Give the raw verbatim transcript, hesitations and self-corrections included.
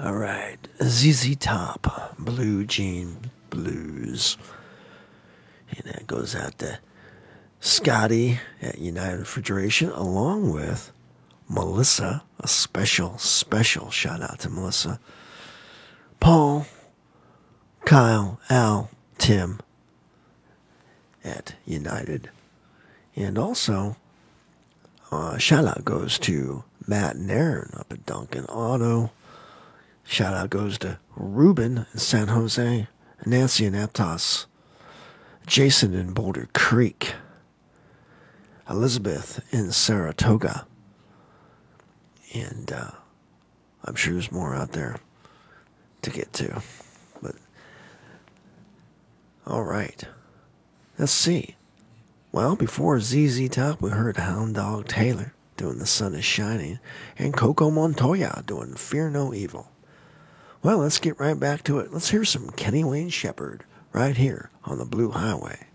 All right, Z Z Top, Blue Jean Blues. And that goes out to Scotty at United Refrigeration, along with Melissa. A special, special shout out to Melissa. Paul, Kyle, Al, Tim at United. And also, uh, shout out goes to Matt and Aaron up at Duncan Auto. Shout out goes to Ruben in San Jose, Nancy in Aptos, Jason in Boulder Creek, Elizabeth in Saratoga, and uh, I'm sure there's more out there to get to. But all right, let's see. Well, before Z Z Top, we heard Hound Dog Taylor doing The Sun Is Shining, and Coco Montoya doing Fear No Evil. Well, let's get right back to it. Let's hear some Kenny Wayne Shepherd right here on the Blue Highway.